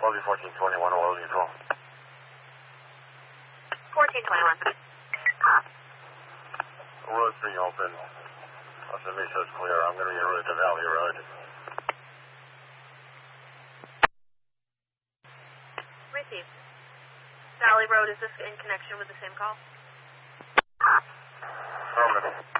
Lobby 1421, oil neutral. 1421. Road's being open. Let's make sure it's clear. I'm going to be route to Valley Road. Received. Valley Road, is this in connection with the same call? Affirmative.